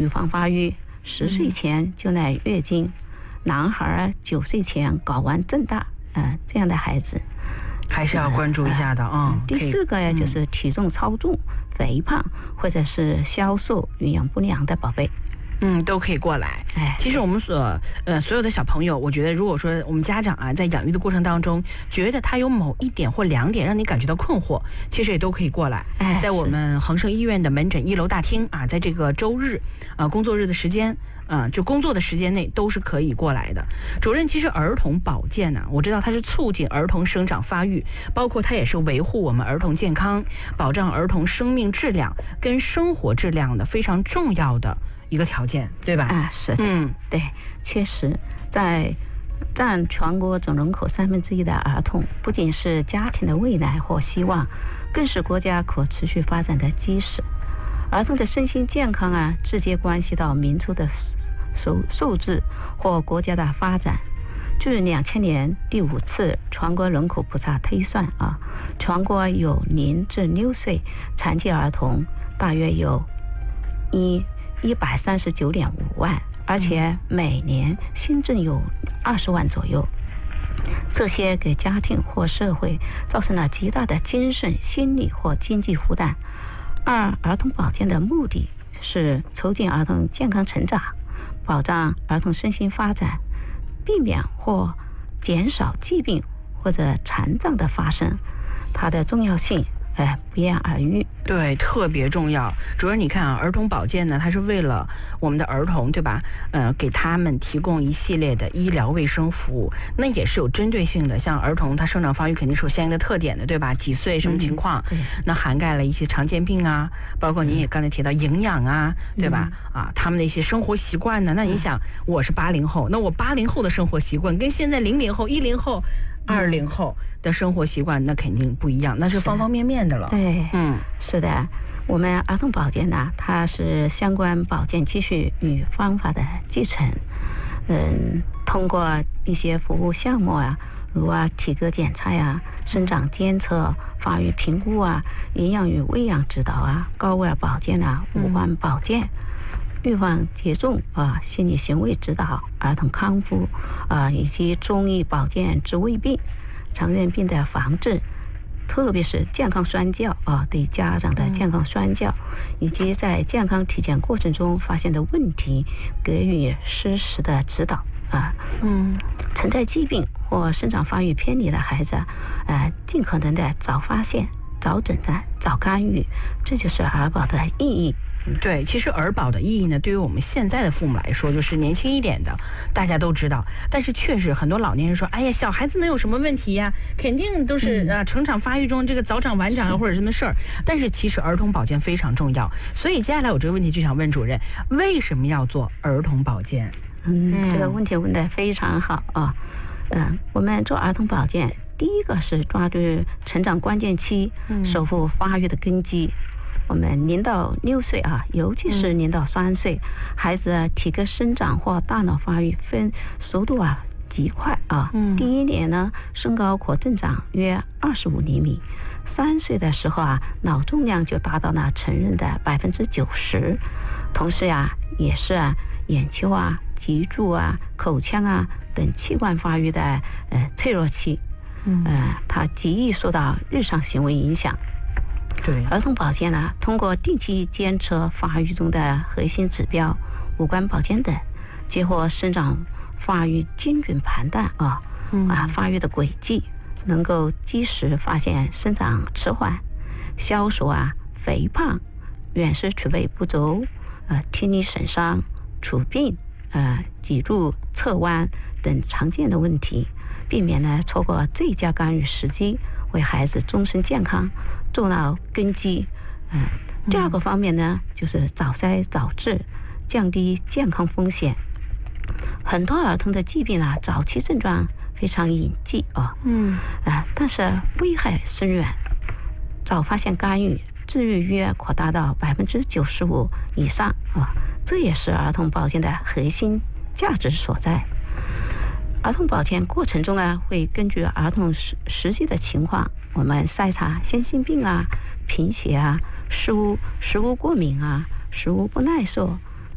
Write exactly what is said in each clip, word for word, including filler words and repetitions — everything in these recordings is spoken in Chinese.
预防发育，十岁前就来月经，男孩九岁前睾丸增大，呃，这样的孩子还是要关注一下的啊。 第四个呀，就是体重超重、肥胖或者是消瘦、营养不良的宝贝。 嗯，都可以过来。哎，其实我们所呃所有的小朋友，我觉得如果说我们家长啊，在养育的过程当中，觉得他有某一点或两点让你感觉到困惑，其实也都可以过来。哎，在我们恒盛医院的门诊一楼大厅啊，在这个周日啊工作日的时间。啊、嗯，就工作的时间内都是可以过来的。主任，其实儿童保健呢、啊，我知道它是促进儿童生长发育，包括它也是维护我们儿童健康、保障儿童生命质量跟生活质量的非常重要的一个条件，对吧？ 啊，是的，嗯，对，确实，在占全国总人口三分之一的儿童，不仅是家庭的未来或希望，更是国家可持续发展的基石。儿童的身心健康啊，直接关系到民族的素素质或国家的发展。据两千年第五次全国人口普查推算啊，全国有零至六岁残疾儿童大约有一一百三十九点五万，而且每年新增有二十万左右。这些给家庭或社会造成了极大的精神、心理或经济负担。二、儿童保健的目的是促进儿童健康成长，保障儿童身心发展，避免或减少疾病或者残障的发生。它的重要性哎，不言而喻。 对，特别重要。主任，你看啊，儿童保健呢，它是为了我们的儿童，对吧？呃，给他们提供一系列的医疗卫生服务，那也是有针对性的。像儿童他生长发育肯定是有相应的特点的，对吧？几岁什么情况？嗯、那涵盖了一些常见病啊，包括你也刚才提到营养啊，对吧？嗯、啊，他们的一些生活习惯呢？那你想，我是八零后，那我八零后的生活习惯跟现在零零后、一零后。二零后的生活习惯那肯定不一样，那是方方面面的了。 对，嗯，是的，我们儿童保健呢，它是相关保健技术与方法的继承。嗯，通过一些服务项目啊，如啊体格检查呀、生长监测、发育评估啊、营养与喂养指导啊、高危保健啊、五环保健。嗯预防接种啊，心理行为指导、儿童康复啊，以及中医保健治胃病、常见病的防治，特别是健康宣教啊，对家长的健康宣教，以及在健康体检过程中发现的问题，给予适时的指导啊。嗯，存在疾病或生长发育偏离的孩子，呃，尽可能的早发现、早诊断、早干预，这就是儿保的意义。 对，其实儿保的意义呢，对于我们现在的父母来说，就是年轻一点的，大家都知道。但是确实很多老年人说，哎呀，小孩子能有什么问题呀？肯定都是啊，成长发育中这个早长晚长啊，或者什么事儿。但是其实儿童保健非常重要，所以接下来我这个问题就想问主任，为什么要做儿童保健？ 嗯，这个问题问得非常好啊。嗯，我们做儿童保健，第一个是抓住成长关键期，守护发育的根基。我们零到六岁啊，尤其是零到三岁，嗯、孩子体格生长或大脑发育分速度啊极快啊。嗯、第一年呢，身高可增长约二十五厘米，三岁的时候啊，脑重量就达到了成人的百分之九十。同时呀、啊，也是啊，眼球啊、脊柱啊、口腔啊等器官发育的呃脆弱期。嗯，呃，它极易受到日常行为影响。 对， 儿童保健呢，通过定期监测发育中的核心指标、五官保健等，结合生长发育精准判断啊、嗯、啊发育的轨迹，能够及时发现生长迟缓、消瘦啊、肥胖、远视储备不足、呃听力损伤、猝病、呃脊柱侧弯等常见的问题，避免呢错过最佳干预时机，为孩子终身健康做到根基。嗯，第二个方面呢，就是早筛早治，降低健康风险。很多儿童的疾病啊，早期症状非常隐蔽啊，嗯啊，但是危害深远。早发现干预，治愈约可达到百分之九十五以上啊，这也是儿童保健的核心价值所在。儿童保健过程中啊，会根据儿童实实际的情况，我们筛查先心病啊、贫血啊、食物食物过敏啊、食物不耐受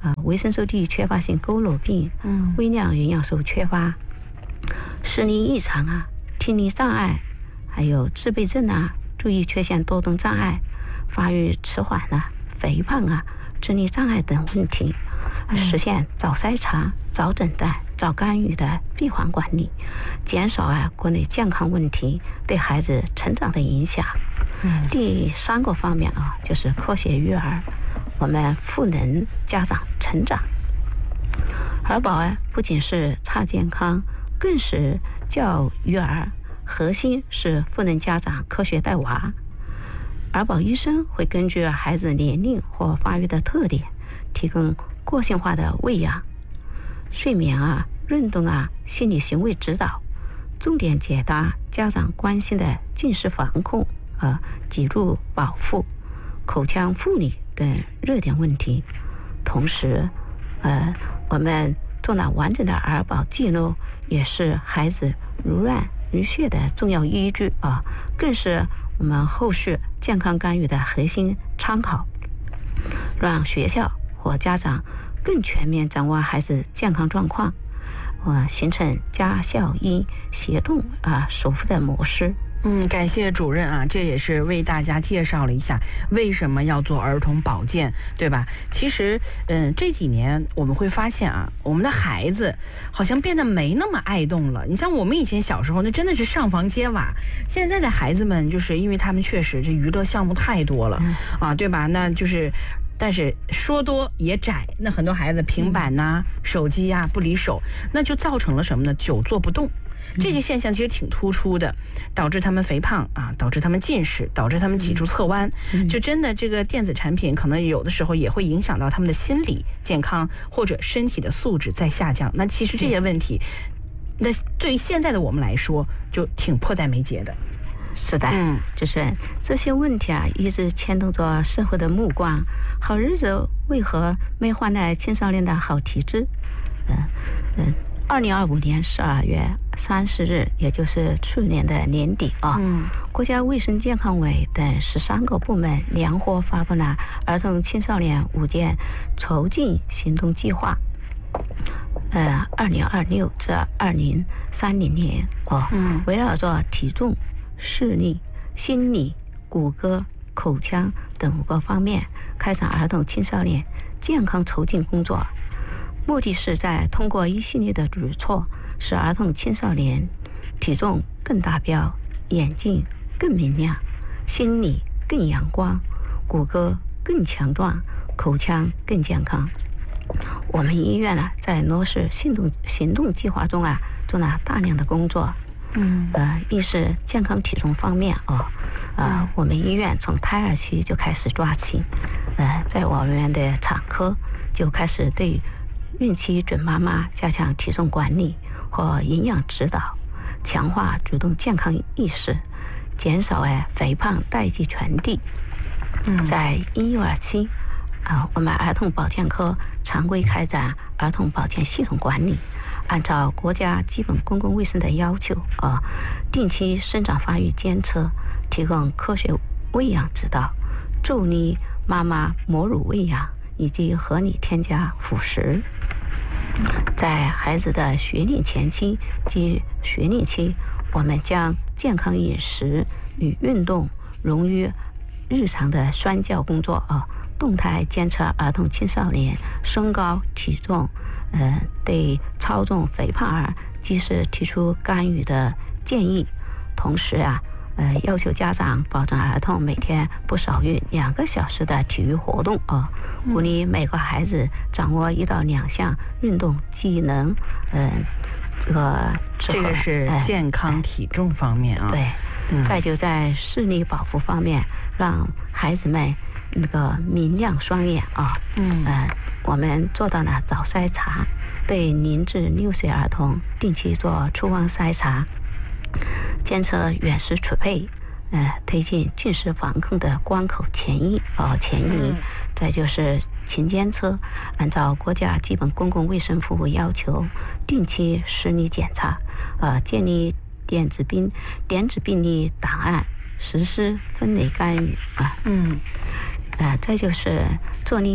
啊、呃、维生素 D 缺乏性佝偻病，嗯，微量营养素缺乏，视力异常啊，听力障碍，还有自闭症啊，注意缺陷多动障碍，发育迟缓啊，肥胖啊，智力障碍等问题，实现早筛查、早诊断、早干预的闭环管理，减少啊国内健康问题对孩子成长的影响。嗯，第三个方面啊，就是科学育儿，我们赋能家长成长。儿保啊，不仅是差健康，更是教育儿，核心是赋能家长科学带娃。儿保医生会根据孩子年龄或发育的特点，提供个性化的喂养、睡眠啊、运动啊、心理行为指导，重点解答家长关心的近视防控、啊脊柱保护、口腔护理等热点问题。同时，呃，我们做了完整的儿保记录，也是孩子如卵如血的重要依据啊，更是我们后续健康干预的核心参考，让学校和家长更全面掌握孩子健康状况，呃，形成家校医协同啊守护的模式。 嗯，感谢主任啊，这也是为大家介绍了一下为什么要做儿童保健，对吧？其实，嗯，这几年我们会发现啊，我们的孩子好像变得没那么爱动了。你像我们以前小时候，那真的是上房揭瓦。现在的孩子们，就是因为他们确实这娱乐项目太多了、嗯、啊，对吧？那就是。但是说多也窄，那很多孩子平板呐、啊、手机呀、啊、不离手，那就造成了什么呢？久坐不动。这个现象其实挺突出的，导致他们肥胖啊，导致他们近视，导致他们脊柱侧弯。就真的这个电子产品可能有的时候也会影响到他们的心理健康或者身体的素质在下降。那其实这些问题，那对于现在的我们来说，就挺迫在眉睫的。 是的，嗯，就是这些问题啊，一直牵动着社会的目光。好日子为何没换来青少年的好体质？嗯嗯，二零二五年十二月三十日，也就是去年的年底啊，嗯，国家卫生健康委等十三个部门联合发布了儿童青少年五件筹进行动计划。呃，二零二六至二零三零年哦，嗯，围绕着体重、视力、心理、骨骼、口腔等五个方面开展儿童青少年健康筹进工作，目的是在通过一系列的举措，使儿童青少年体重更达标，眼睛更明亮，心理更阳光，骨骼更强壮，口腔更健康。我们医院呢，在落实行动行动计划中啊，做了大量的工作。嗯，呃，一是健康体重方面哦，呃，我们医院从胎儿期就开始抓起，呃，在我们的产科就开始对孕期准妈妈加强体重管理和营养指导，强化主动健康意识，减少哎肥胖代际传递。嗯，在婴幼儿期，啊、呃，我们儿童保健科常规开展儿童保健系统管理。按照国家基本公共卫生的要求啊，定期生长发育监测，提供科学喂养指导，助力妈妈母乳喂养以及合理添加辅食。在孩子的学龄前期及学龄期，我们将健康饮食与运动融于日常的宣教工作啊，动态监测儿童青少年身高体重。呃，对超重肥胖儿及时提出干预的建议，同时啊，呃，要求家长保证儿童每天不少于两个小时的体育活动啊，鼓励每个孩子掌握一到两项运动技能。嗯、呃，这个这个是健康体重方面啊。 呃、对、嗯，再就在视力保护方面，让孩子们那个明亮双眼啊。嗯呃。我们做到了早筛查，对零至六岁儿童定期做触望筛查，监测远视储备，呃，推进近视防控的关口前移哦前移、嗯，再就是勤监测，按照国家基本公共卫生服务要求，定期视力检查，呃，建立电子病电子病历档案，实施分类干预啊，嗯，呃，再就是做力。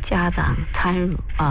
家长参与啊。